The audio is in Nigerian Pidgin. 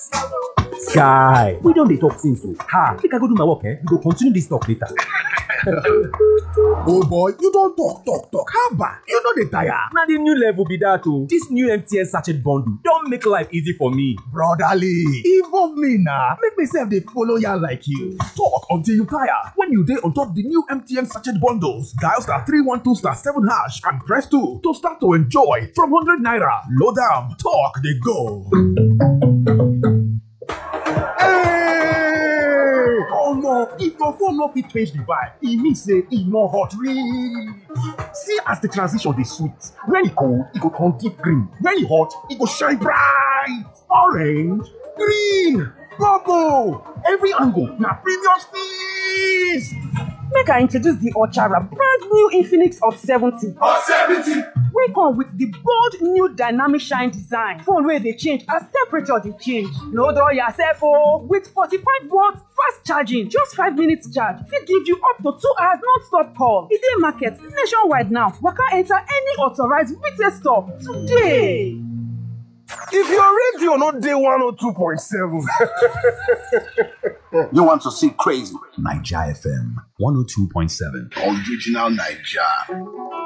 Guy, we don't dey talk since o. Make I go do my work, we go continue this talk later. Oh boy, you don talk. Haba, you no dey tire. Na the new level be that o. This new MTN sachet bundle don make life easy for me. Brotherly, involve me na. Make me sef dey follow ya like you. Talk until you tire. When you dey on top the new MTN sachet bundles, dial *312*7# and press 2 to start to enjoy from 100 naira. Load am, talk dey go. Omo, if your phone no fit change the vibe, e mean say e no hot reach. See as the transition dey sweet. When e cold, e go turn deep green. When e hot, e go shine bright. Orange, green, purple. Every angle na premium speed. Make I introduce the Ochara brand new Infinix Hot 70. Hot 70. Wey come with the bold new dynamic shine design. Phone wey dey change as temperature dey change. No dull yourself o. With 45 watts fast charging, just 5 minutes charge fit give you up to 2 hours non-stop call. E dey market nationwide now. Waka enter any authorized retail store today. If your radio no dey 102.7. You want to see crazy? Naija FM 102.7. Original Naija.